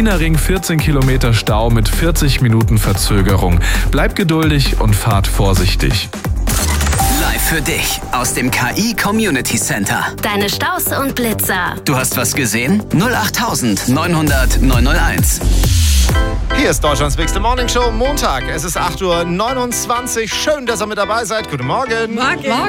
Berliner Ring 14 Kilometer Stau mit 40 Minuten Verzögerung. Bleibt geduldig und fahrt vorsichtig. Live für dich aus dem KI Community Center. Deine Staus und Blitzer. Du hast was gesehen? 08900 901. Hier ist Deutschlands Bigste Morning Show, Montag. Es ist 8:29 Uhr. Schön, dass ihr mit dabei seid. Guten Morgen. Morgen.